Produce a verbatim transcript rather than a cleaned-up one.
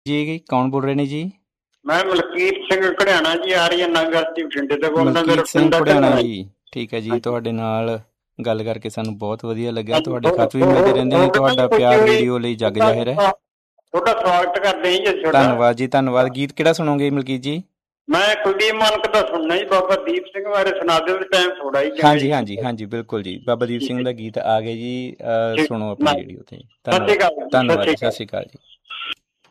ਜੀ ਕੌਣ ਬੋਲ ਰਹੇ ਨੇ ਜੀ? ਮੈਂ ਮਲਕੀਤ ਸਿੰਘ ਘੜਿਆਣਾ ਜੀ, ਆਰੀਅਨ ਨਗਰ ਦੀ ਬਠਿੰਡੇ ਤੋਂ ਬੋਲਦਾ। ਮਲਕੀਤ ਸਿੰਘ ਘੜਿਆਣਾ ਜੀ, ਠੀਕ ਹੈ ਜੀ। ਤੁਹਾਡੇ ਨਾਲ ਗੱਲ ਕਰਕੇ ਸਾਨੂੰ ਬਹੁਤ ਵਧੀਆ ਲੱਗਿਆ। ਤੁਹਾਡੇ ਖਤ ਵੀ ਮਿਲਦੇ ਰਹਿੰਦੇ ਨੇ। ਤੁਹਾਡਾ ਪਿਆਰ ਰੇਡੀਓ ਲਈ ਜੱਗ ਜ਼ਾਹਿਰ ਹੈ। ਤੁਹਾਡਾ ਸਵਾਗਤ ਕਰਦੇ ਜੀ। ਧੰਨਵਾਦ ਜੀ, ਧੰਨਵਾਦ। ਗੀਤ ਕਿਹੜਾ ਸੁਣੋਗੇ ਮਲਕੀਤ ਜੀ? ਮੈਂ ਕੁਲਦੀਪ ਮਾਨਕ ਦਾ ਸੁਣਨਾ ਜੀ। ਬਾਬਾ ਦੀਪ ਸਿੰਘ ਬਾਰੇ ਸੁਣਾ ਦਿਓ, ਟਾਈਮ ਥੋੜਾ ਜੀ। ਹਾਂਜੀ ਹਾਂਜੀ ਹਾਂਜੀ ਬਿਲਕੁਲ ਜੀ, ਬਾਬਾ ਦੀਪ ਸਿੰਘ ਦਾ ਗੀਤ ਆ ਗਏ ਜੀ। ਸੁਣੋ ਆਪਣੀ ਰੇਡੀਓ ਤੇ। ਧੰਨਵਾਦ, ਧੰਨਵਾਦ ਜੀ, ਸਤਿ ਸ਼੍ਰੀ ਅਕਾਲ ਜੀ।